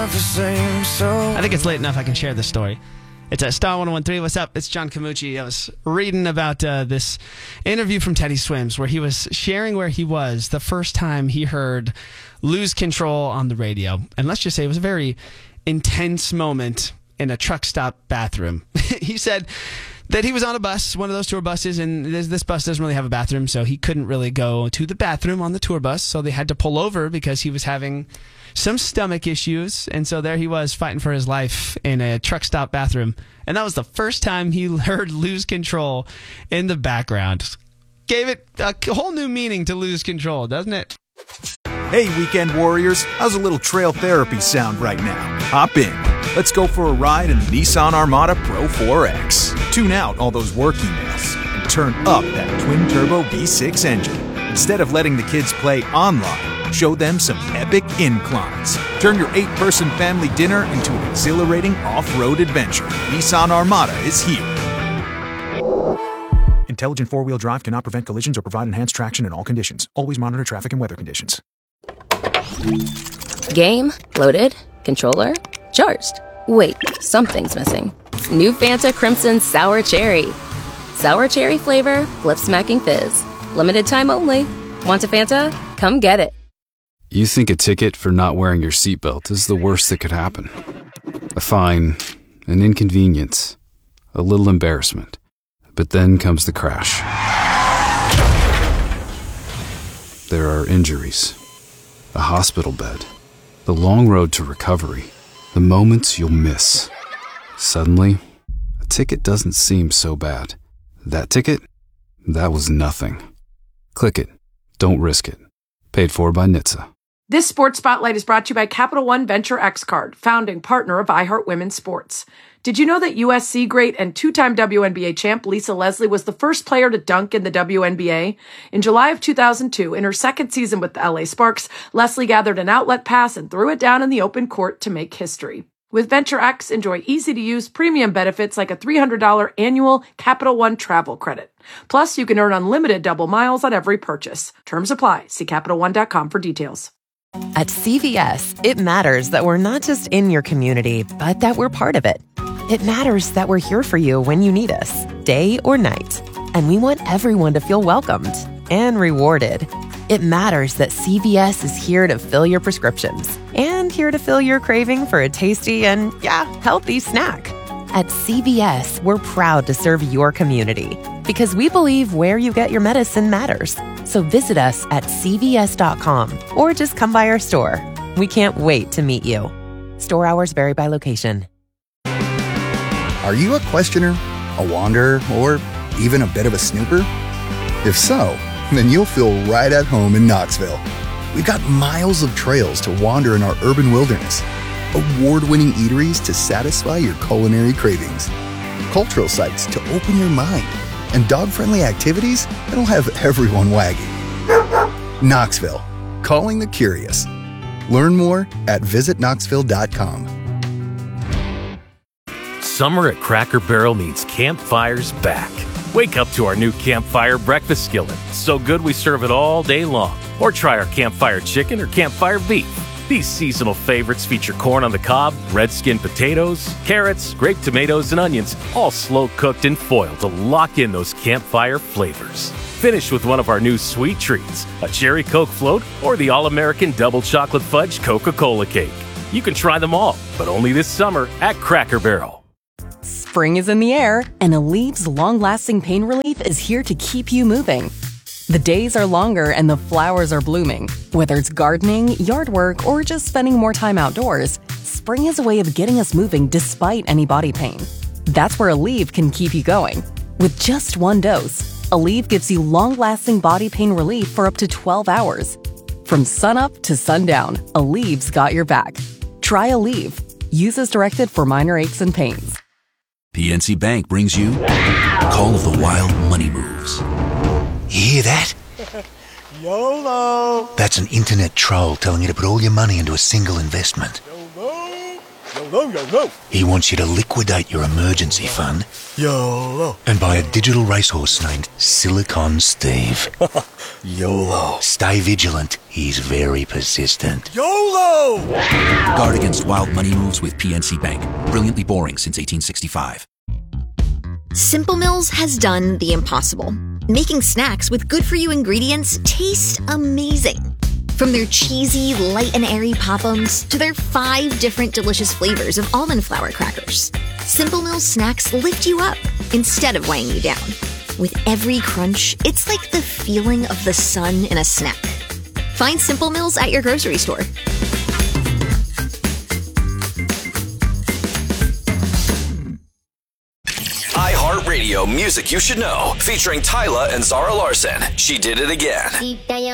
I think it's late enough I can share this story. It's at Star 1013. What's up? It's John Camucci. I was reading about this interview from Teddy Swims where he was sharing where he was the first time he heard Lose Control on the radio. And let's just say it was a very intense moment in a truck stop bathroom. He said that he was on a bus, one of those tour buses, and this bus doesn't really have a bathroom, so he couldn't really go to the bathroom on the tour bus, so they had to pull over because he was having some stomach issues, and so there he was fighting for his life in a truck stop bathroom, and that was the first time he heard Lose Control in the background. Gave it a whole new meaning to Lose Control, doesn't it? Hey, weekend warriors, how's a little trail therapy sound right now? Hop in. Let's go for a ride in the Nissan Armada Pro 4X. Tune out all those work emails and turn up that twin-turbo V6 engine. Instead of letting the kids play online, show them some epic inclines. Turn your 8-person family dinner into an exhilarating off-road adventure. Nissan Armada is here. Intelligent four-wheel drive cannot prevent collisions or provide enhanced traction in all conditions. Always monitor traffic and weather conditions. Game, loaded, controller, charged. Wait, something's missing. New Fanta Crimson Sour Cherry. Sour cherry flavor, lip-smacking fizz. Limited time only. Want a Fanta? Come get it. You think a ticket for not wearing your seatbelt is the worst that could happen. A fine, an inconvenience, a little embarrassment. But then comes the crash. There are injuries, a hospital bed, the long road to recovery, the moments you'll miss. Suddenly, a ticket doesn't seem so bad. That ticket? That was nothing. Click it. Don't risk it. Paid for by NHTSA. This Sports Spotlight is brought to you by Capital One Venture X Card, founding partner of iHeart Women's Sports. Did you know that USC great and two-time WNBA champ Lisa Leslie was the first player to dunk in the WNBA? In July of 2002, in her second season with the LA Sparks, Leslie gathered an outlet pass and threw it down in the open court to make history. With Venture X, enjoy easy-to-use premium benefits like a $300 annual Capital One travel credit. Plus, you can earn unlimited double miles on every purchase. Terms apply. See CapitalOne.com for details. At CVS, it matters that we're not just in your community, but that we're part of it. It matters that we're here for you when you need us, day or night. And we want everyone to feel welcomed and rewarded. It matters that CVS is here to fill your prescriptions and here to fill your craving for a tasty and, healthy snack. At CVS, we're proud to serve your community because we believe where you get your medicine matters. So visit us at cvs.com or just come by our store. We can't wait to meet you. Store hours vary by location. Are you a questioner, a wanderer, or even a bit of a snooper? If so, then you'll feel right at home in Knoxville. We've got miles of trails to wander in our urban wilderness, award-winning eateries to satisfy your culinary cravings, cultural sites to open your mind, and dog-friendly activities that'll have everyone wagging. Knoxville, calling the curious. Learn more at visitknoxville.com. Summer at Cracker Barrel means campfires back. Wake up to our new Campfire breakfast skillet. So good we serve it all day long. Or try our Campfire chicken or Campfire beef. These seasonal favorites feature corn on the cob, red skin potatoes, carrots, grape tomatoes, and onions, all slow cooked in foil to lock in those campfire flavors. Finish with one of our new sweet treats, a cherry Coke float or the all-American double chocolate fudge Coca-Cola cake. You can try them all, but only this summer at Cracker Barrel. Spring is in the air, and Aleve's long-lasting pain relief is here to keep you moving. The days are longer and the flowers are blooming. Whether it's gardening, yard work, or just spending more time outdoors, spring is a way of getting us moving despite any body pain. That's where Aleve can keep you going. With just one dose, Aleve gives you long-lasting body pain relief for up to 12 hours. From sunup to sundown, Aleve's got your back. Try Aleve. Use as directed for minor aches and pains. PNC Bank brings you Call of the Wild Money Moves. You hear that? YOLO! That's an internet troll telling you to put all your money into a single investment. YOLO! YOLO. He wants you to liquidate your emergency fund YOLO. and buy a digital racehorse named Silicon Steve. YOLO. Stay vigilant. He's very persistent. YOLO! Guard against wild money moves with PNC Bank. Brilliantly boring since 1865. Simple Mills has done the impossible, making snacks with good-for-you ingredients taste amazing. From their cheesy, light and airy Pop-Ums to their 5 different delicious flavors of almond flour crackers, Simple Mills snacks lift you up instead of weighing you down. With every crunch, it's like the feeling of the sun in a snack. Find Simple Mills at your grocery store. iHeartRadio Music You Should Know, featuring Tyla and Zara Larson. She Did It Again.